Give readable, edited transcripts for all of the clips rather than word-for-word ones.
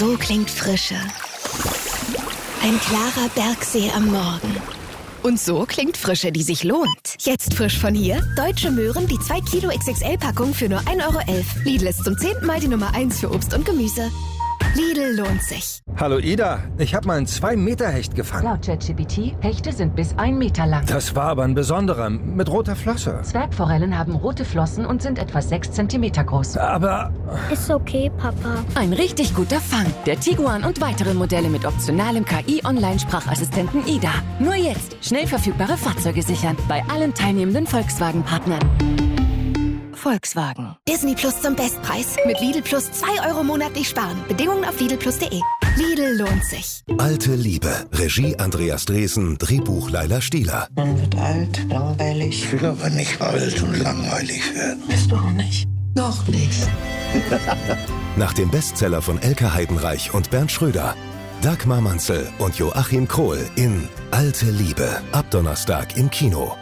So klingt Frische. Ein klarer Bergsee am Morgen. Und so klingt Frische, die sich lohnt. Jetzt frisch von hier. Deutsche Möhren, die 2 Kilo XXL-Packung für nur 1,11 €. Lidl ist zum 10. Mal die Nummer 1 für Obst und Gemüse. Lidl lohnt sich. Hallo Ida, ich habe mal einen 2-Meter-Hecht gefangen. Laut ChatGPT, Hechte sind bis 1 Meter lang. Das war aber ein besonderer, mit roter Flosse. Zwergforellen haben rote Flossen und sind etwa 6 Zentimeter groß. Aber... Ist okay, Papa. Ein richtig guter Fang. Der Tiguan und weitere Modelle mit optionalem KI-Online-Sprachassistenten Ida. Nur jetzt schnell verfügbare Fahrzeuge sichern. Bei allen teilnehmenden Volkswagen-Partnern. Volkswagen. Disney Plus zum Bestpreis. Mit Lidl Plus 2 € monatlich sparen. Bedingungen auf lidlplus.de. Lidl lohnt sich. Alte Liebe. Regie Andreas Dresen. Drehbuch Laila Stieler. Man wird alt, langweilig. Ich will aber nicht alt und langweilig werden. Bist du auch nicht? Noch nicht. Nach dem Bestseller von Elke Heidenreich und Bernd Schröder. Dagmar Manzel und Joachim Krohl in Alte Liebe. Ab Donnerstag im Kino.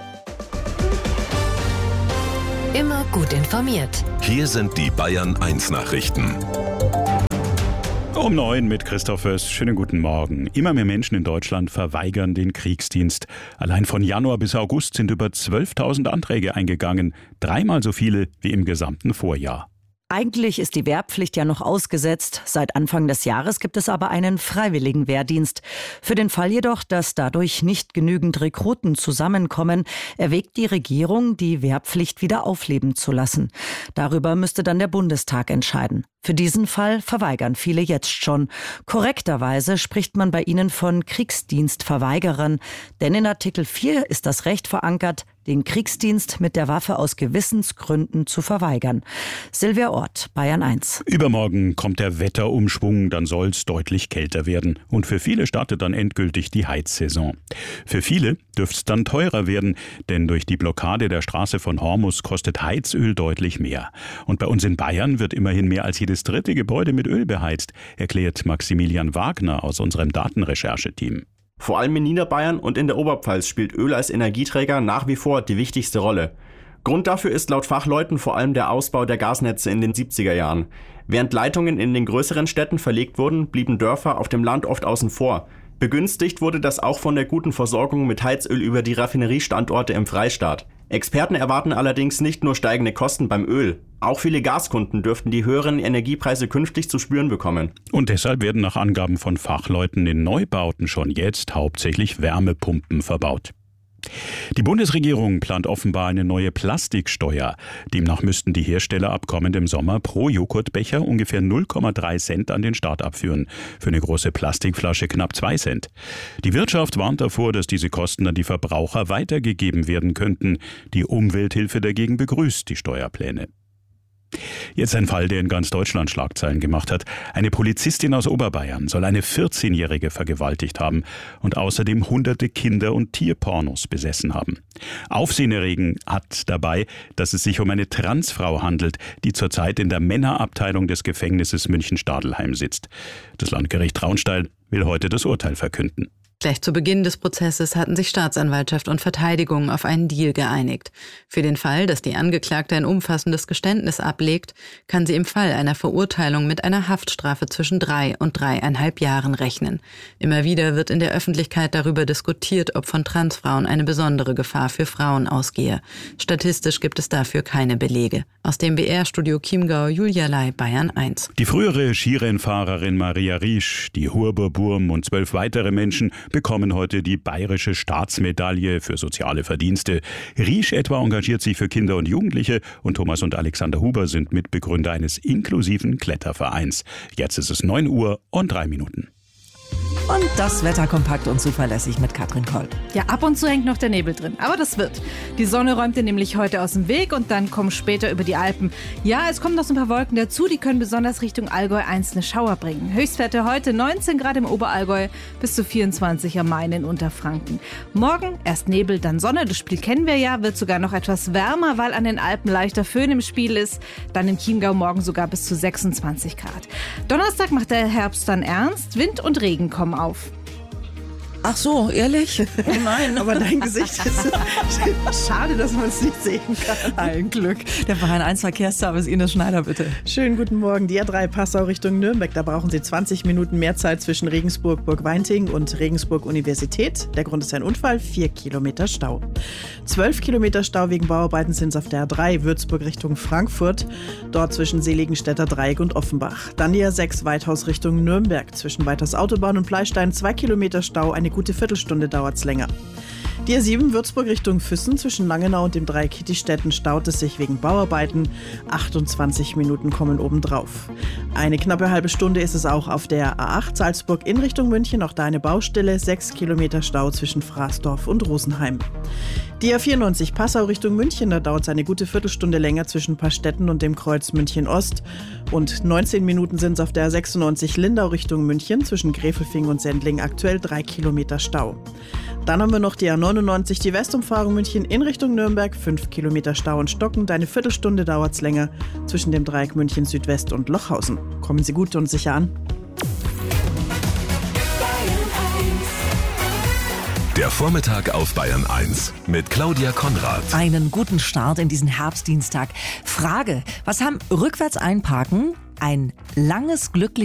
Immer gut informiert. Hier sind die Bayern 1 Nachrichten. Um 9 mit Christoph Föß. Schönen guten Morgen. Immer mehr Menschen in Deutschland verweigern den Kriegsdienst. Allein von Januar bis August sind über 12.000 Anträge eingegangen. 3-mal so viele wie im gesamten Vorjahr. Eigentlich ist die Wehrpflicht ja noch ausgesetzt. Seit Anfang des Jahres gibt es aber einen freiwilligen Wehrdienst. Für den Fall jedoch, dass dadurch nicht genügend Rekruten zusammenkommen, erwägt die Regierung, die Wehrpflicht wieder aufleben zu lassen. Darüber müsste dann der Bundestag entscheiden. Für diesen Fall verweigern viele jetzt schon. Korrekterweise spricht man bei ihnen von Kriegsdienstverweigerern. Denn in Artikel 4 ist das Recht verankert, den Kriegsdienst mit der Waffe aus Gewissensgründen zu verweigern. Silvia Ort, Bayern 1. Übermorgen kommt der Wetterumschwung, dann soll es deutlich kälter werden. Und für viele startet dann endgültig die Heizsaison. Für viele dürfte es dann teurer werden, denn durch die Blockade der Straße von Hormus kostet Heizöl deutlich mehr. Und bei uns in Bayern wird immerhin mehr als jedes 3. Gebäude mit Öl beheizt, erklärt Maximilian Wagner aus unserem Datenrechercheteam. Vor allem in Niederbayern und in der Oberpfalz spielt Öl als Energieträger nach wie vor die wichtigste Rolle. Grund dafür ist laut Fachleuten vor allem der Ausbau der Gasnetze in den 70er Jahren. Während Leitungen in den größeren Städten verlegt wurden, blieben Dörfer auf dem Land oft außen vor. Begünstigt wurde das auch von der guten Versorgung mit Heizöl über die Raffineriestandorte im Freistaat. Experten erwarten allerdings nicht nur steigende Kosten beim Öl. Auch viele Gaskunden dürften die höheren Energiepreise künftig zu spüren bekommen. Und deshalb werden nach Angaben von Fachleuten in Neubauten schon jetzt hauptsächlich Wärmepumpen verbaut. Die Bundesregierung plant offenbar eine neue Plastiksteuer. Demnach müssten die Hersteller ab kommendem Sommer pro Joghurtbecher ungefähr 0,3 Cent an den Staat abführen. Für eine große Plastikflasche knapp 2 Cent. Die Wirtschaft warnt davor, dass diese Kosten an die Verbraucher weitergegeben werden könnten. Die Umwelthilfe dagegen begrüßt die Steuerpläne. Jetzt ein Fall, der in ganz Deutschland Schlagzeilen gemacht hat. Eine Polizistin aus Oberbayern soll eine 14-Jährige vergewaltigt haben und außerdem hunderte Kinder- und Tierpornos besessen haben. Aufsehenerregend hat dabei, dass es sich um eine Transfrau handelt, die zurzeit in der Männerabteilung des Gefängnisses München-Stadelheim sitzt. Das Landgericht Traunstein will heute das Urteil verkünden. Gleich zu Beginn des Prozesses hatten sich Staatsanwaltschaft und Verteidigung auf einen Deal geeinigt. Für den Fall, dass die Angeklagte ein umfassendes Geständnis ablegt, kann sie im Fall einer Verurteilung mit einer Haftstrafe zwischen 3 und 3,5 Jahren rechnen. Immer wieder wird in der Öffentlichkeit darüber diskutiert, ob von Transfrauen eine besondere Gefahr für Frauen ausgehe. Statistisch gibt es dafür keine Belege. Aus dem BR-Studio Chiemgau, Julia Lai, Bayern 1. Die frühere Skirennfahrerin Maria Riesch, die Huber Burm und 12 weitere Menschen bekommen heute die Bayerische Staatsmedaille für soziale Verdienste. Riesch etwa engagiert sich für Kinder und Jugendliche und Thomas und Alexander Huber sind Mitbegründer eines inklusiven Klettervereins. Jetzt ist es 9:03. Und das Wetter kompakt und zuverlässig mit Katrin Koll. Ja, ab und zu hängt noch der Nebel drin, aber das wird. Die Sonne räumte nämlich heute aus dem Weg und dann kommen später über die Alpen. Ja, es kommen noch so ein paar Wolken dazu, die können besonders Richtung Allgäu einzelne Schauer bringen. Höchstwerte heute 19 Grad im Oberallgäu bis zu 24 am Main in Unterfranken. Morgen erst Nebel, dann Sonne, das Spiel kennen wir ja, wird sogar noch etwas wärmer, weil an den Alpen leichter Föhn im Spiel ist. Dann in Chiemgau morgen sogar bis zu 26 Grad. Donnerstag macht der Herbst dann ernst, Wind und Regen kommen auf. Ach so, ehrlich? Oh nein. Aber dein Gesicht ist schade, dass man es nicht sehen kann. Ein Glück. Der Bayern 1 Verkehrsservice, Ines Schneider, bitte. Schönen guten Morgen. Die A3 Passau Richtung Nürnberg. Da brauchen Sie 20 Minuten mehr Zeit zwischen Regensburg, Burg-Weinting und Regensburg Universität. Der Grund ist ein Unfall, 4 Kilometer Stau. 12 Kilometer Stau wegen Bauarbeiten sind es auf der A3 Würzburg Richtung Frankfurt. Dort zwischen Seligenstädter Dreieck und Offenbach. Dann die A6 Weithaus Richtung Nürnberg. Zwischen Weithaus Autobahn und Pleistein 2 Kilometer Stau. Eine gute Viertelstunde dauert es länger. Die A7 Würzburg Richtung Füssen zwischen Langenau und dem Dreieck Kittistetten staut es sich wegen Bauarbeiten. 28 Minuten kommen obendrauf. Eine knappe halbe Stunde ist es auch auf der A8 Salzburg in Richtung München. Auch da eine Baustelle. 6 Kilometer Stau zwischen Fraßdorf und Rosenheim. Die A94 Passau Richtung München, da dauert es eine gute Viertelstunde länger zwischen Paarstetten und dem Kreuz München Ost. Und 19 Minuten sind es auf der A96 Lindau Richtung München zwischen Gräfelfing und Sendling, aktuell 3 Kilometer Stau. Dann haben wir noch die A99, die Westumfahrung München in Richtung Nürnberg, 5 Kilometer Stau und stockend. Eine Viertelstunde dauert es länger zwischen dem Dreieck München Südwest und Lochhausen. Kommen Sie gut und sicher an. Der Vormittag auf Bayern 1 mit Claudia Konrad. Einen guten Start in diesen Herbstdienstag. Frage, was haben rückwärts einparken ein langes, glückliches